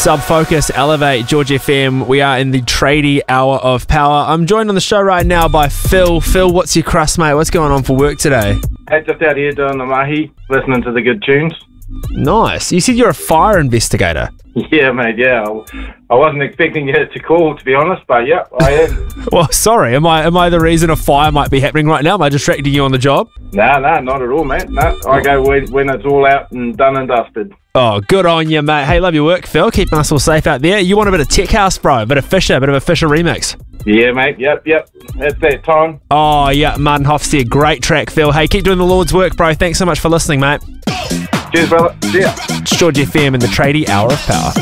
Subfocus, Elevate, George FM. We are in the tradie hour of power. I'm joined on the show right now by Phil. Phil, what's your crust, mate? What's going on for work today? Hey, just out here doing the mahi, listening to the good tunes. Nice. You said you're a fire investigator. Yeah, mate, yeah. I wasn't expecting you to call, to be honest, but yeah, I am. Well, sorry. Am I the reason a fire might be happening right now? Am I distracting you on the job? Nah, not at all, mate. No, I go when it's all out and done and dusted. Oh, good on you, mate. Hey, love your work, Phil. Keeping us all safe out there. You want a bit of Tech House, bro? A bit of Fisher remix. Yeah, mate. Yep. That's that time. Oh, yeah. Martin Hofstede. Great track, Phil. Hey, keep doing the Lord's work, bro. Thanks so much for listening, mate. Cheers, brother. See ya. It's George FM in the tradie hour of power.